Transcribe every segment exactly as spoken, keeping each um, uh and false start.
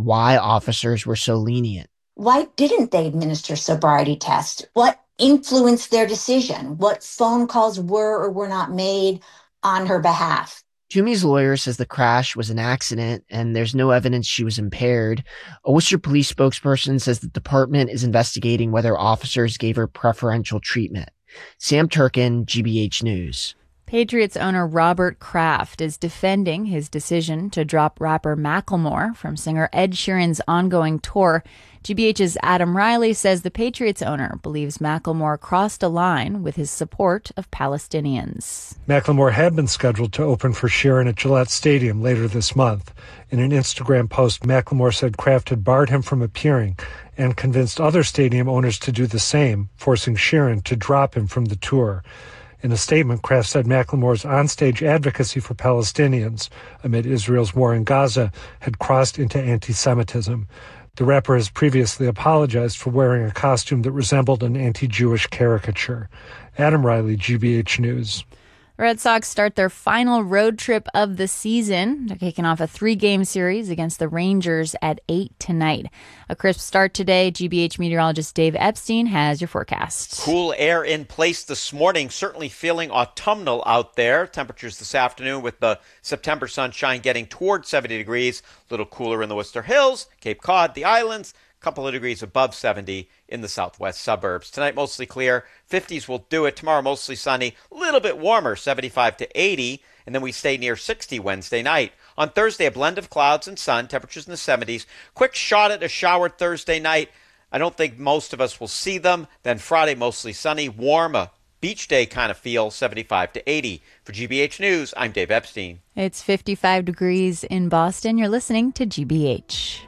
why officers were so lenient. Why didn't they administer sobriety tests? What influenced their decision? What phone calls were or were not made on her behalf? Toomey's lawyer says the crash was an accident and there's no evidence she was impaired. A Worcester police spokesperson says the department is investigating whether officers gave her preferential treatment. Sam Turkin, G B H News. Patriots owner Robert Kraft is defending his decision to drop rapper Macklemore from singer Ed Sheeran's ongoing tour. G B H's Adam Riley says the Patriots owner believes Macklemore crossed a line with his support of Palestinians. Macklemore had been scheduled to open for Sheeran at Gillette Stadium later this month. In an Instagram post, Macklemore said Kraft had barred him from appearing and convinced other stadium owners to do the same, forcing Sheeran to drop him from the tour. In a statement, Kraft said Macklemore's onstage advocacy for Palestinians amid Israel's war in Gaza had crossed into anti-Semitism. The rapper has previously apologized for wearing a costume that resembled an anti-Jewish caricature. Adam Riley, G B H News. The Red Sox start their final road trip of the season. They're kicking off a three-game series against the Rangers at eight tonight. A crisp start today. G B H meteorologist Dave Epstein has your forecast. Cool air in place this morning. Certainly feeling autumnal out there. Temperatures this afternoon with the September sunshine getting towards seventy degrees. A little cooler in the Worcester Hills, Cape Cod, the islands. A couple of degrees above seventy in the southwest suburbs. Tonight, mostly clear. fifties will do it. Tomorrow, mostly sunny. A little bit warmer, seventy-five to eighty. And then we stay near sixty Wednesday night. On Thursday, a blend of clouds and sun. Temperatures in the seventies. Quick shot at a shower Thursday night. I don't think most of us will see them. Then Friday, mostly sunny. Warm, a beach day kind of feel, seventy-five to eighty. For G B H News, I'm Dave Epstein. It's fifty-five degrees in Boston. You're listening to G B H.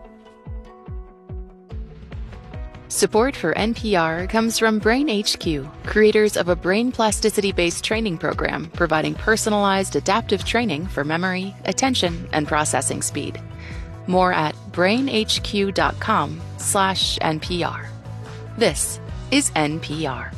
Support for N P R comes from Brain H Q, creators of a brain plasticity-based training program providing personalized adaptive training for memory, attention, and processing speed. More at brainhq.com slash NPR. This is N P R.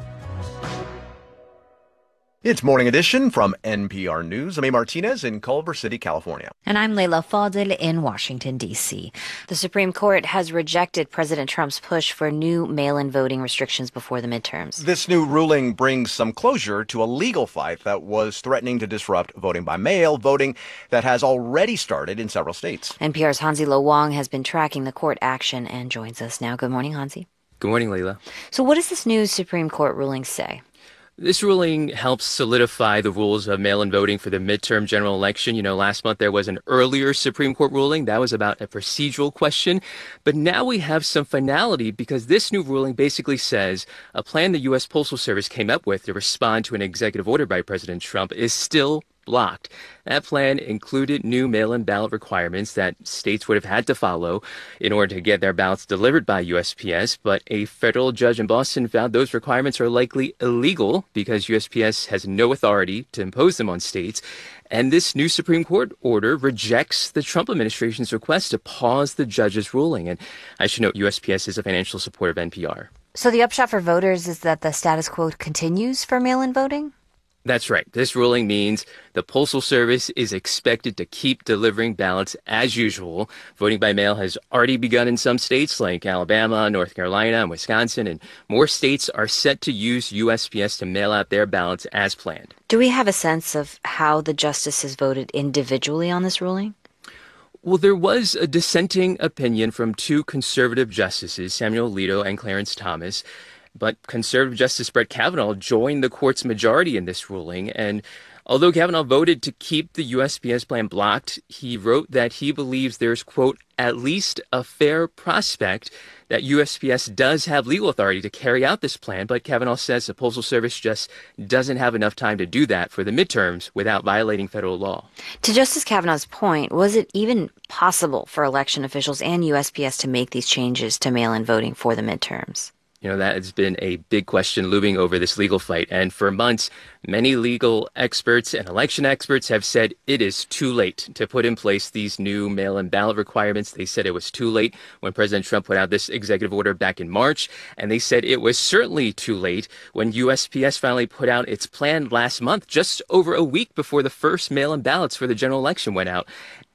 It's Morning Edition from N P R News. I'm A. Martinez in Culver City, California. And I'm Leila Fadel in Washington, D C. The Supreme Court has rejected President Trump's push for new mail-in voting restrictions before the midterms. This new ruling brings some closure to a legal fight that was threatening to disrupt voting by mail, voting that has already started in several states. N P R's Hansi Lo Wang has been tracking the court action and joins us now. Good morning, Hansi. Good morning, Leila. So what does this new Supreme Court ruling say? This ruling helps solidify the rules of mail-in voting for the midterm general election. You know, last month there was an earlier Supreme Court ruling that was about a procedural question. But now we have some finality because this new ruling basically says a plan the U S Postal Service came up with to respond to an executive order by President Trump is still blocked. That plan included new mail-in ballot requirements that states would have had to follow in order to get their ballots delivered by U S P S, but a federal judge in Boston found those requirements are likely illegal because U S P S has no authority to impose them on states. And this new Supreme Court order rejects the Trump administration's request to pause the judge's ruling. And I should note U S P S is a financial supporter of N P R. So the upshot for voters is that the status quo continues for mail-in voting? That's right. This ruling means the Postal Service is expected to keep delivering ballots as usual. Voting by mail has already begun in some states like Alabama, North Carolina, and Wisconsin, and more states are set to use U S P S to mail out their ballots as planned. Do we have a sense of how the justices voted individually on this ruling? Well, there was a dissenting opinion from two conservative justices, Samuel Alito and Clarence Thomas. But conservative Justice Brett Kavanaugh joined the court's majority in this ruling. And although Kavanaugh voted to keep the U S P S plan blocked, he wrote that he believes there's, quote, at least a fair prospect that U S P S does have legal authority to carry out this plan. But Kavanaugh says the Postal Service just doesn't have enough time to do that for the midterms without violating federal law. To Justice Kavanaugh's point, was it even possible for election officials and U S P S to make these changes to mail-in voting for the midterms? You know, that has been a big question looming over this legal fight. And for months, many legal experts and election experts have said it is too late to put in place these new mail-in ballot requirements. They said it was too late when President Trump put out this executive order back in March. And they said it was certainly too late when U S P S finally put out its plan last month, just over a week before the first mail-in ballots for the general election went out.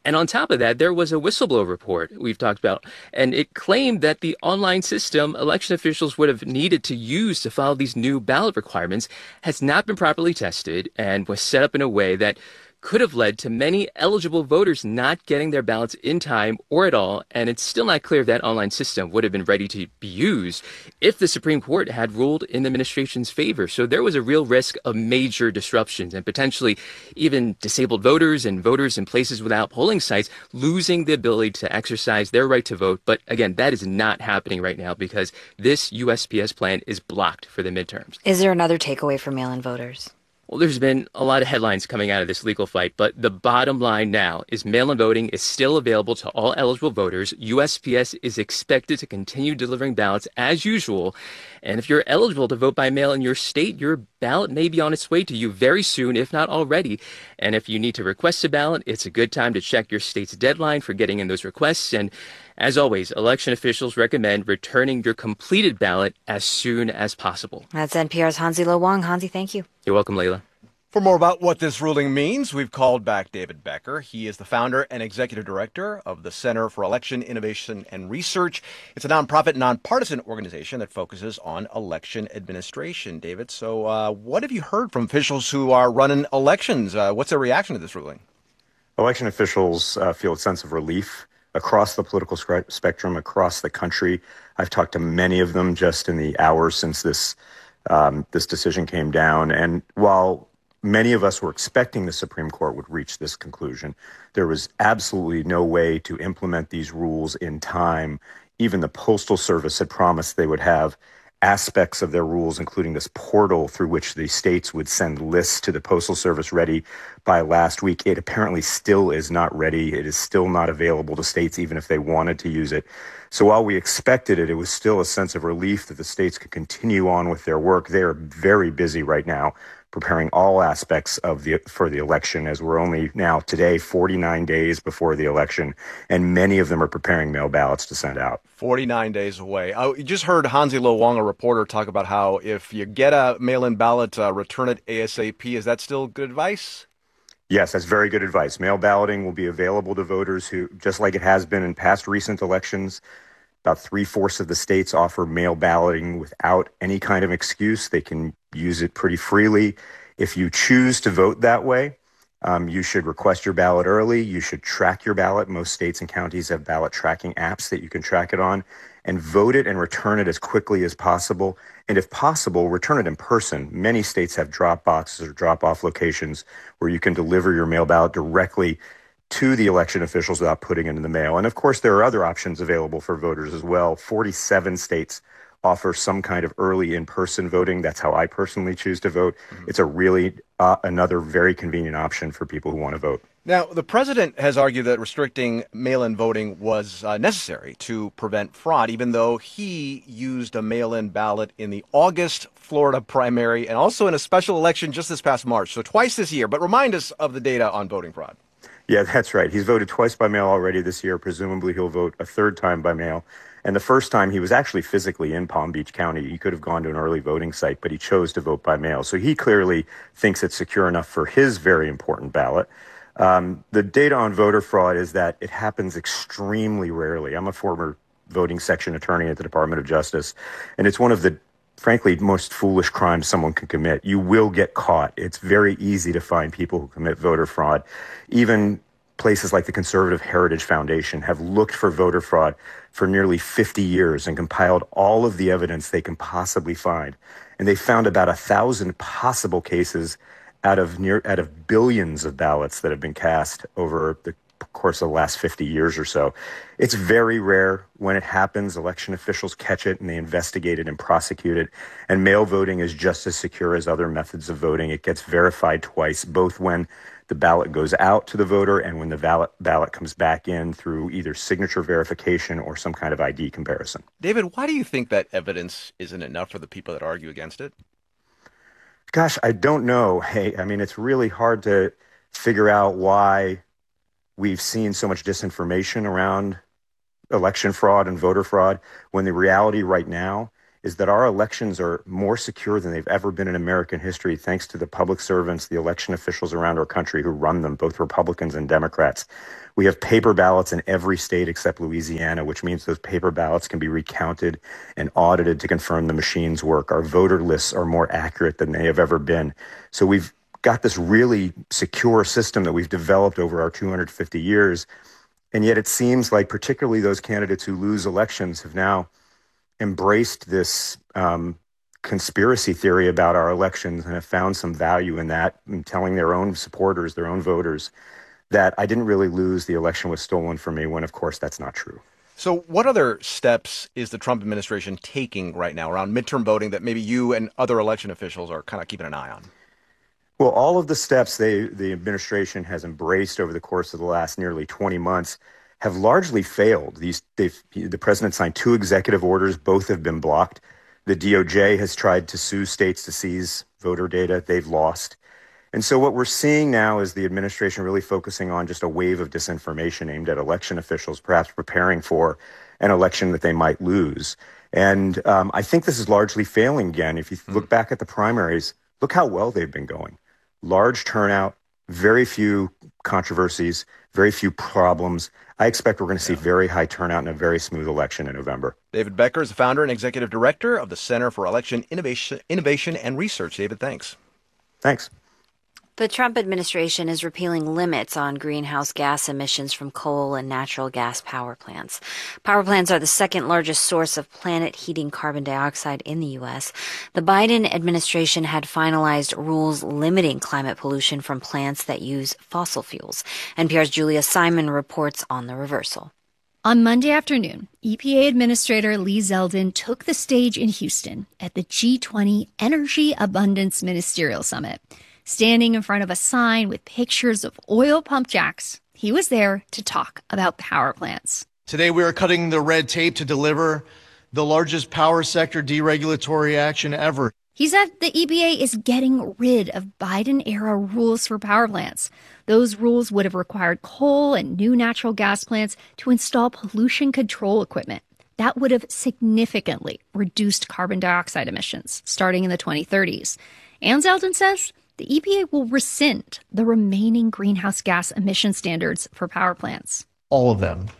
And on top of that, there was a whistleblower report we've talked about, and it claimed that the online system election officials would have needed to use to follow these new ballot requirements has not been properly tested and was set up in a way that could have led to many eligible voters not getting their ballots in time or at all, and it's still not clear if that online system would have been ready to be used if the Supreme Court had ruled in the administration's favor. So there was a real risk of major disruptions and potentially even disabled voters and voters in places without polling sites losing the ability to exercise their right to vote. But again, that is not happening right now because this U S P S plan is blocked for the midterms. Is there another takeaway for mail-in voters? Well, there's been a lot of headlines coming out of this legal fight, but the bottom line now is mail-in voting is still available to all eligible voters. U S P S is expected to continue delivering ballots as usual. And if you're eligible to vote by mail in your state, your ballot may be on its way to you very soon, if not already. And if you need to request a ballot, it's a good time to check your state's deadline for getting in those requests. And as always, election officials recommend returning your completed ballot as soon as possible. That's N P R's Hansi Lo Wang. Hansi, thank you. You're welcome, Layla. For more about what this ruling means, we've called back David Becker. He is the founder and executive director of the Center for Election Innovation and Research. It's a nonprofit, nonpartisan organization that focuses on election administration. David, so uh, what have you heard from officials who are running elections? Uh, what's their reaction to this ruling? Election officials uh, feel a sense of relief across the political spectrum, across the country. I've talked to many of them just in the hours since this um, this decision came down. And while many of us were expecting the Supreme Court would reach this conclusion, there was absolutely no way to implement these rules in time. Even the Postal Service had promised they would have aspects of their rules, including this portal through which the states would send lists to the Postal Service, ready by last week. It apparently still is not ready. It is still not available to states, even if they wanted to use it. So while we expected it, it was still a sense of relief that the states could continue on with their work. They are very busy right now preparing all aspects of the for the election, as we're only now today forty-nine days before the election, and many of them are preparing mail ballots to send out. forty-nine days away. I you just heard Hansi Lo Wang, a reporter, talk about how if you get a mail-in ballot, uh, return it ASAP. Is that still good advice? Yes, that's very good advice. Mail balloting will be available to voters who, just like it has been in past recent elections. About three-fourths of the states offer mail balloting without any kind of excuse. They can use it pretty freely. If you choose to vote that way, um, you should request your ballot early. You should track your ballot. Most states and counties have ballot tracking apps that you can track it on, and vote it and return it as quickly as possible. And if possible, return it in person. Many states have drop boxes or drop-off locations where you can deliver your mail ballot directly to the election officials without putting it in the mail. And of course, there are other options available for voters as well. forty-seven states offer some kind of early in-person voting. That's how I personally choose to vote. Mm-hmm. It's a really uh, another very convenient option for people who want to vote. Now, the president has argued that restricting mail-in voting was uh, necessary to prevent fraud, even though he used a mail-in ballot in the August Florida primary and also in a special election just this past March, so twice this year. But remind us of the data on voting fraud. Yeah, that's right. He's voted twice by mail already this year. Presumably he'll vote a third time by mail. And the first time he was actually physically in Palm Beach County. He could have gone to an early voting site, but he chose to vote by mail. So he clearly thinks it's secure enough for his very important ballot. Um, the data on voter fraud is that it happens extremely rarely. I'm a former voting section attorney at the Department of Justice, and it's one of the frankly, most foolish crimes someone can commit. You will get caught. It's very easy to find people who commit voter fraud. Even places like the Conservative Heritage Foundation have looked for voter fraud for nearly fifty years and compiled all of the evidence they can possibly find. And they found about a thousand possible cases out of near out of billions of ballots that have been cast over the course of the last fifty years or so. It's very rare. When it happens, election officials catch it and they investigate it and prosecute it. And mail voting is just as secure as other methods of voting. It gets verified twice, both when the ballot goes out to the voter and when the ballot ballot comes back in through either signature verification or some kind of I D comparison. David, why do you think that evidence isn't enough for the people that argue against it? Gosh, I don't know. Hey, I mean, it's really hard to figure out why we've seen so much disinformation around election fraud and voter fraud when the reality right now is that our elections are more secure than they've ever been in American history, thanks to the public servants, the election officials around our country who run them, both Republicans and Democrats. We have paper ballots in every state except Louisiana, which means those paper ballots can be recounted and audited to confirm the machines work. Our voter lists are more accurate than they have ever been. So we've got this really secure system that we've developed over our two hundred fifty years. And yet it seems like particularly those candidates who lose elections have now embraced this um, conspiracy theory about our elections and have found some value in that, in telling their own supporters, their own voters, that I didn't really lose, the election was stolen from me, when of course that's not true. So what other steps is the Trump administration taking right now around midterm voting that maybe you and other election officials are kind of keeping an eye on? Well, all of the steps they, the administration has embraced over the course of the last nearly twenty months have largely failed. These, they've, the president signed two executive orders. Both have been blocked. The D O J has tried to sue states to seize voter data. They've lost. And so what we're seeing now is the administration really focusing on just a wave of disinformation aimed at election officials, perhaps preparing for an election that they might lose. And um, I think this is largely failing again. If you look back at the primaries, look how well they've been going. Large turnout, very few controversies, very few problems. I expect we're going to see very high turnout and a very smooth election in November. David Becker is the founder and executive director of the Center for Election Innovation, Innovation and Research. David, thanks. Thanks. The Trump administration is repealing limits on greenhouse gas emissions from coal and natural gas power plants. Power plants are the second largest source of planet-heating carbon dioxide in the U S. The Biden administration had finalized rules limiting climate pollution from plants that use fossil fuels. N P R's Julia Simon reports on the reversal. On Monday afternoon, E P A Administrator Lee Zeldin took the stage in Houston at the G twenty Energy Abundance Ministerial Summit. Standing in front of a sign with pictures of oil pump jacks, he was there to talk about power plants. Today we are cutting the red tape to deliver the largest power sector deregulatory action ever. He said the E P A is getting rid of Biden-era rules for power plants. Those rules would have required coal and new natural gas plants to install pollution control equipment. That would have significantly reduced carbon dioxide emissions starting in the twenty thirties. And Zeldin says the E P A will rescind the remaining greenhouse gas emission standards for power plants. All of them.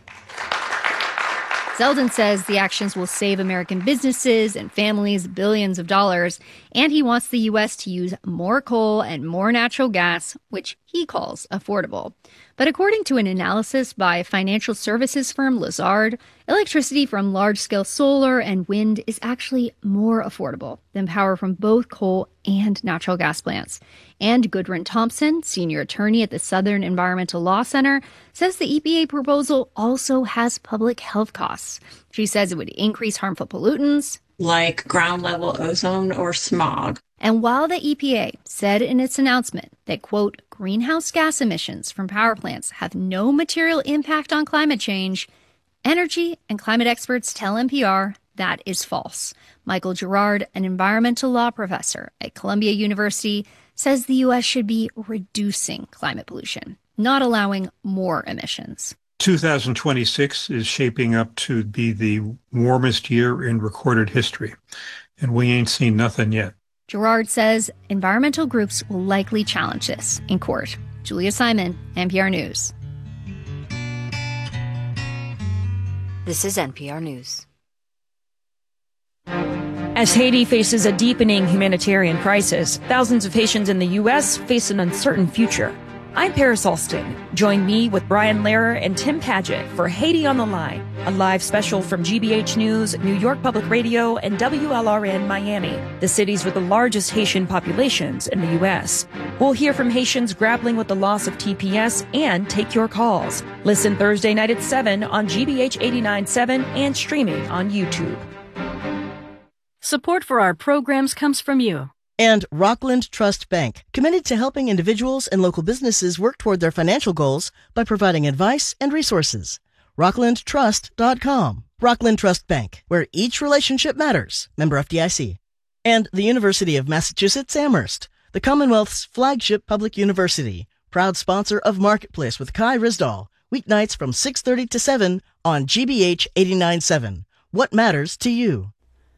Zeldin says the actions will save American businesses and families billions of dollars, and he wants the U S to use more coal and more natural gas, which he calls affordable. But according to an analysis by financial services firm Lazard, electricity from large-scale solar and wind is actually more affordable than power from both coal and natural gas plants. And Gudrun Thompson, senior attorney at the Southern Environmental Law Center, says the E P A proposal also has public health costs. She says it would increase harmful pollutants like ground-level ozone or smog. And while the E P A said in its announcement that, quote, greenhouse gas emissions from power plants have no material impact on climate change, energy and climate experts tell N P R that is false. Michael Girard, an environmental law professor at Columbia University, says the U S should be reducing climate pollution, not allowing more emissions. two thousand twenty-six is shaping up to be the warmest year in recorded history, and we ain't seen nothing yet. Girard says environmental groups will likely challenge this in court. Julia Simon, N P R News. This is N P R News. As Haiti faces a deepening humanitarian crisis, thousands of Haitians in the U S face an uncertain future. I'm Paris Alston. Join me with Brian Lehrer and Tim Padgett for Haiti on the Line, a live special from G B H News, New York Public Radio, and W L R N Miami, the cities with the largest Haitian populations in the U S. We'll hear from Haitians grappling with the loss of T P S and take your calls. Listen Thursday night at seven on G B H eighty-nine point seven and streaming on YouTube. Support for our programs comes from you. And Rockland Trust Bank, committed to helping individuals and local businesses work toward their financial goals by providing advice and resources. rockland trust dot com. Rockland Trust Bank, where each relationship matters. Member F D I C. And the University of Massachusetts Amherst, the Commonwealth's flagship public university, proud sponsor of Marketplace with Kai Risdahl, weeknights from six thirty to seven on G B H eighty-nine point seven. What matters to you?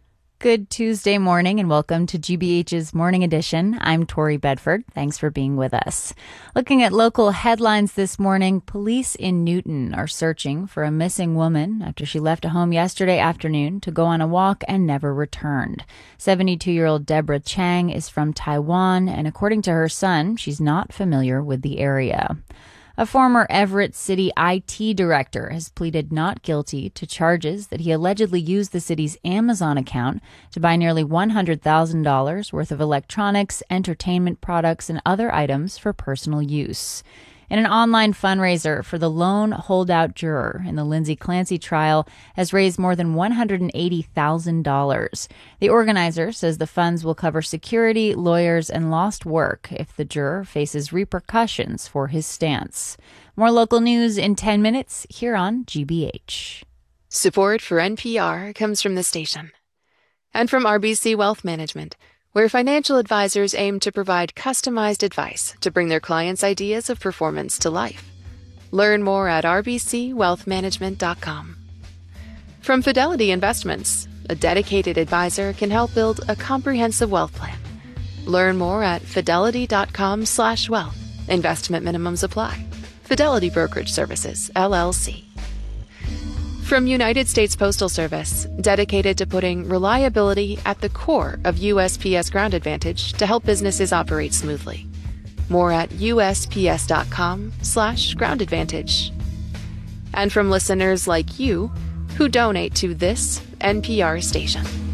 Good Tuesday morning and welcome to G B H's Morning Edition. I'm Tori Bedford. Thanks for being with us. Looking at local headlines this morning, police in Newton are searching for a missing woman after she left a home yesterday afternoon to go on a walk and never returned. seventy-two-year-old Deborah Chang is from Taiwan, and according to her son, she's not familiar with the area. A former Everett City I T director has pleaded not guilty to charges that he allegedly used the city's Amazon account to buy nearly one hundred thousand dollars worth of electronics, entertainment products, and other items for personal use. And an online fundraiser for the lone holdout juror in the Lindsay Clancy trial has raised more than one hundred eighty thousand dollars. The organizer says the funds will cover security, lawyers, and lost work if the juror faces repercussions for his stance. More local news in ten minutes here on G B H. Support for N P R comes from the station and from R B C Wealth Management, where financial advisors aim to provide customized advice to bring their clients' ideas of performance to life. Learn more at r b c wealth management dot com. From Fidelity Investments, a dedicated advisor can help build a comprehensive wealth plan. Learn more at fidelity dot com slash wealth. Investment minimums apply. Fidelity Brokerage Services, L L C. From United States Postal Service, dedicated to putting reliability at the core of U S P S Ground Advantage to help businesses operate smoothly. More at u s p s dot com slash ground advantage. And from listeners like you who donate to this N P R station.